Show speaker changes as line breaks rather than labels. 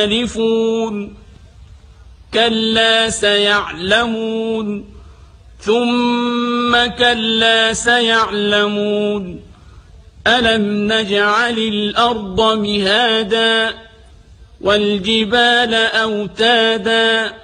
يختلفون كلا سيعلمون ثم كلا سيعلمون ألم نجعل الأرض مهادا والجبال أوتادا